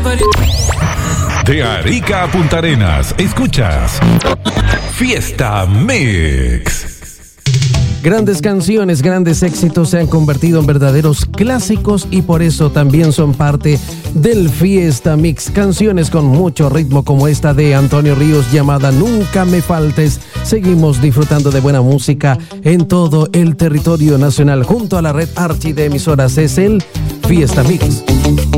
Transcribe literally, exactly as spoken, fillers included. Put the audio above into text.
De Arica a Punta Arenas, escuchas Fiesta Mix. Grandes canciones, grandes éxitos se han convertido en verdaderos clásicos y por eso también son parte del Fiesta Mix. Canciones con mucho ritmo como esta de Antonio Ríos llamada Nunca Me Faltes. Seguimos disfrutando de buena música en todo el territorio nacional junto a la red Archi de emisoras. Es el Fiesta Mix.